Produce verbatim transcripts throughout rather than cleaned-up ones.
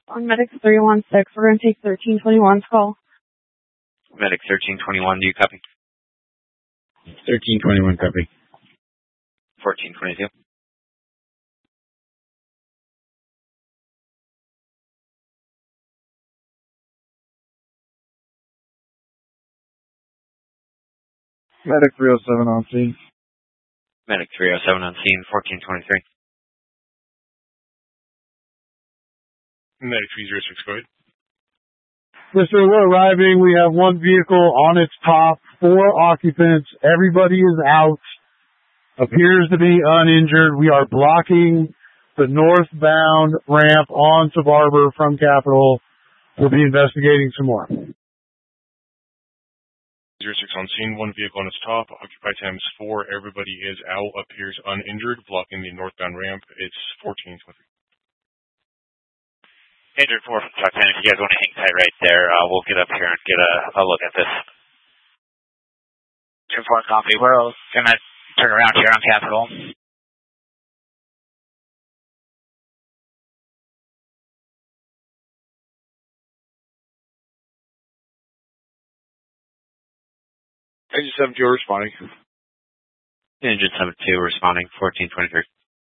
On Medic three one six, we're going to take thirteen twenty-one's call. Medic thirteen twenty-one, do you copy? thirteen twenty-one, copy. fourteen twenty-two. Medic three oh seven on scene. Medic three oh seven on scene, fourteen twenty-three. Medic three oh six, go ahead. Yes, sir, we're arriving. We have one vehicle on its top, four occupants. Everybody is out. Appears to be uninjured. We are blocking the northbound ramp onto Barber from Capitol. We'll be investigating some more. zero six on scene, one vehicle on its top, occupied times four, everybody is out, appears uninjured, blocking the northbound ramp. It's fourteen twenty-three. Injured four from truck ten, if you guys want to hang tight right there, uh, we'll get up here and get a, a look at this. two four copy, we're going to turn around here on Capitol. Engine seven two responding. Engine seven two responding, fourteen twenty-three.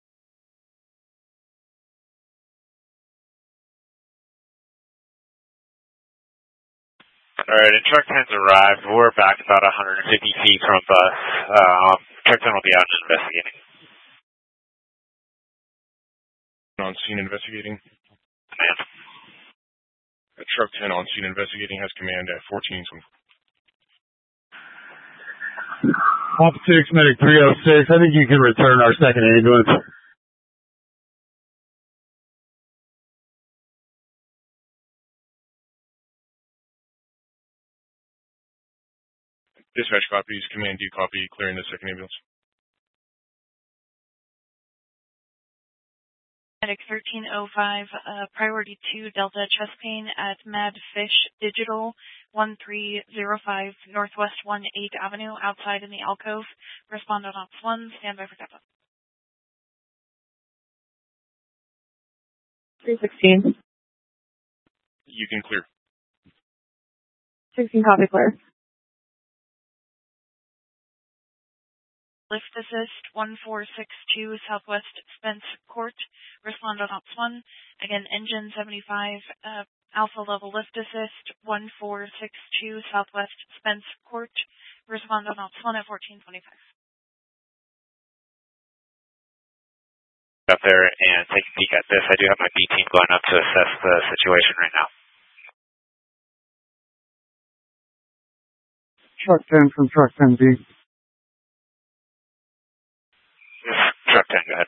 Alright, and truck ten's arrived. We're back about one hundred fifty feet from us. Um, truck ten will be out and investigating. On scene investigating. Command. Uh, truck ten on scene investigating has command at fourteen twenty-four. Op six, Medic three oh six. I think you can return our second ambulance. Dispatch copies, command D copy, clearing the second ambulance. Medic thirteen oh five, uh, priority two, Delta chest pain at Mad Fish Digital, one three zero five, Northwest one eighth Avenue, outside in the alcove. Respond on Ops one, stand by for Delta. three sixteen. You can clear. sixteen copy, clear. Lift assist, one four six two, Southwest Spence Court. Respond on Ops one. Again, engine seventy-five, uh, alpha level lift assist, one four six two, Southwest Spence Court. Respond on Ops one at fourteen twenty-five. Up there and take a peek at this. I do have my B team going up to assess the situation right now. Truck ten from Truck ten B. Truck ten, go ahead.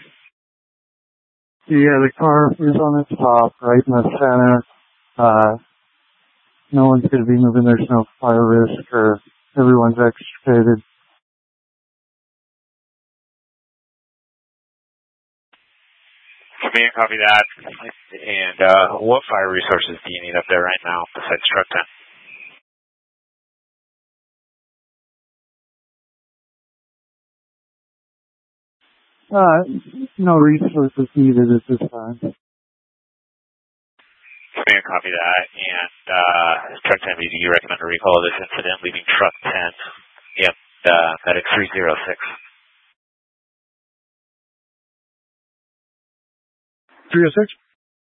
Yeah, the car is on its top, right in the center. Uh, no one's going to be moving. There's no fire risk, or everyone's extricated. Command, copy that. And uh, what fire resources do you need up there right now besides Truck ten? Uh, no resources needed at this time. Command, copy that. And uh, Truck ten, do you recommend a recall of this incident leaving Truck ten? Yep, uh, Medic three oh six. three oh six?